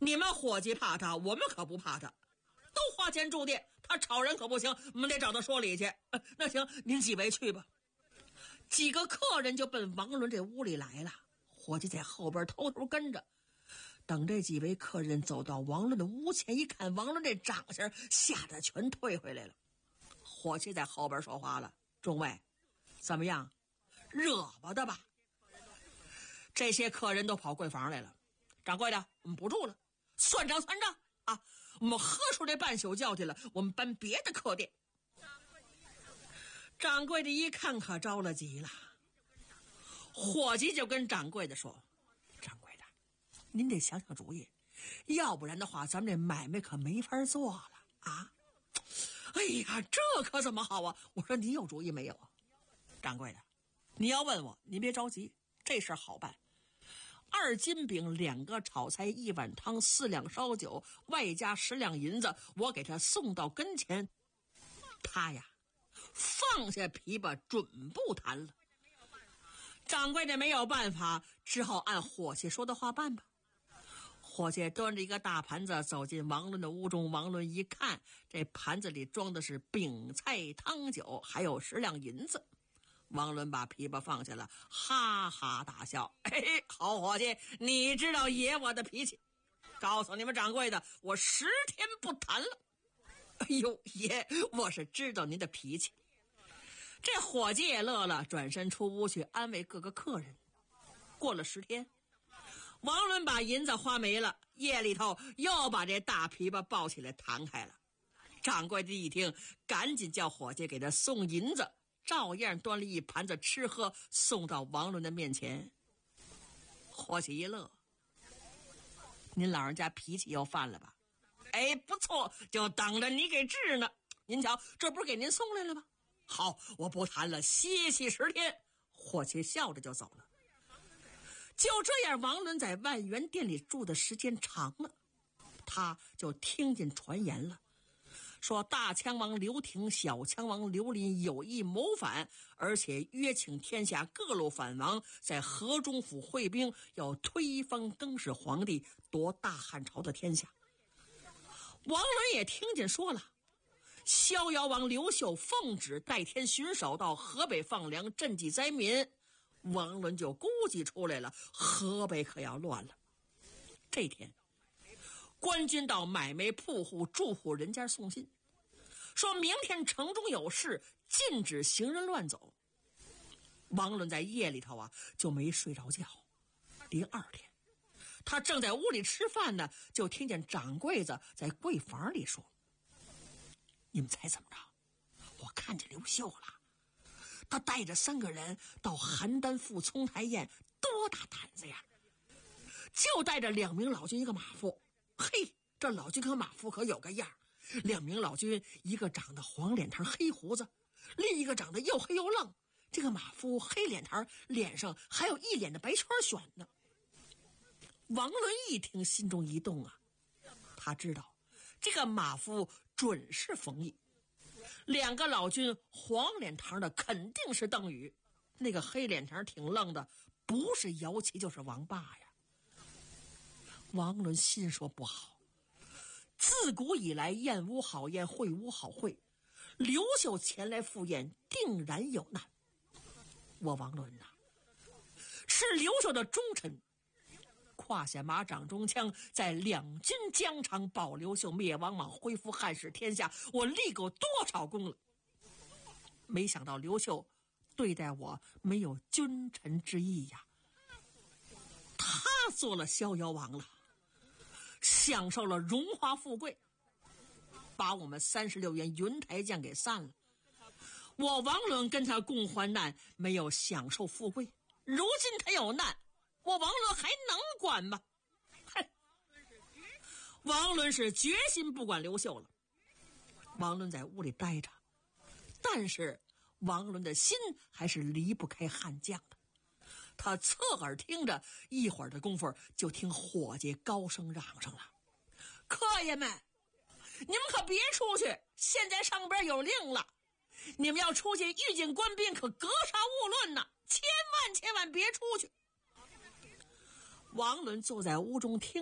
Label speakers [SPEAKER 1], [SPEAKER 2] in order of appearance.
[SPEAKER 1] 你们伙计怕他，我们可不怕他，都花钱住店，他吵人可不行，我们得找他说理去。那行，您几位去吧。几个客人就奔王伦这屋里来了，伙计在后边偷偷跟着。等这几位客人走到王伦的屋前，一看王伦这长相，吓得全退回来了。伙计在后边说话了：众位，怎么样，惹不得吧？这些客人都跑柜房来了。掌柜的，我们不住了，算账算账啊！我们喝出这半宿觉去了，我们搬别的客店。掌柜的一看可着了急了，伙计就跟掌柜的说：掌柜的，您得想想主意，要不然的话咱们这买卖可没法做了啊！哎呀，这可怎么好啊？我说你有主意没有啊？掌柜的，你要问我，您别着急，这事好办。2斤饼，2个炒菜，1碗汤，4两烧酒，外加10两银子，我给他送到跟前，他呀放下琵琶准不弹了。掌柜的没有办法，只好按伙计说的话办吧。伙计端着一个大盘子走进王伦的屋中，王伦一看，这盘子里装的是饼菜汤酒，还有10两银子。王伦把琵琶放下了，哈哈大笑：嘿，好伙计，你知道爷我的脾气，告诉你们掌柜的，我10天不弹了。哎呦，爷，我是知道您的脾气。这伙计也乐了，转身出屋去安慰各个客人。过了10天，王伦把银子花没了，夜里头又把这大琵琶抱起来弹开了。掌柜的一听，赶紧叫伙计给他送银子，照样端了一盘子吃喝送到王伦的面前。伙计一乐：您老人家脾气又犯了吧？哎，不错，就等着你给治呢。您瞧，这不是给您送来了吗？好，我不谈了，歇息10天。伙计笑着就走了。就这样，王伦在万源店里住的时间长了，他就听见传言了，说大羌王刘廷、小羌王刘林有意谋反，而且约请天下各路反王在河中府会兵，要推翻更始皇帝，夺大汉朝的天下。王伦也听见说了，逍遥王刘秀奉旨代天巡守到河北放粮赈济灾民，王伦就估计出来了，河北可要乱了。这天，官军到买卖铺户住户人家送信，说明天城中有事，禁止行人乱走。王伦在夜里头就没睡着觉。第2天，他正在屋里吃饭呢，就听见掌柜子在柜房里说：你们猜怎么着？我看见刘秀了，他带着3个人到邯郸赴聪台宴，多大胆子呀！就带着2名老军1个马夫。嘿，这老军和马夫可有个样，2名老军，一个长得黄脸膛黑胡子，另一个长得又黑又愣。这个马夫黑脸膛，脸上还有一脸的白圈选呢。王伦一听，心中一动啊，他知道这个马夫准是冯异，2个老军黄脸膛的肯定是邓禹，那个黑脸膛挺愣的，不是姚琦就是王霸呀。王伦心说不好，自古以来宴无好宴，会无好会，刘秀前来赴宴，定然有难。我王伦是刘秀的忠臣，胯下马掌中枪，在两军疆场保刘秀灭王莽，恢复汉室天下，我立过多少功了。没想到刘秀对待我没有君臣之义呀，他做了逍遥王了，享受了荣华富贵，把我们36员云台将给散了。我王伦跟他共患难，没有享受富贵，如今他有难，我王伦还能管吗？哼！王伦是决心不管刘秀了。王伦在屋里待着，但是王伦的心还是离不开汉将的。他侧耳听着，一会儿的功夫就听伙计高声嚷上了：客爷们，你们可别出去，现在上边有令了，你们要出去遇见官兵可格杀勿论呐，千万别出去。王伦坐在屋中听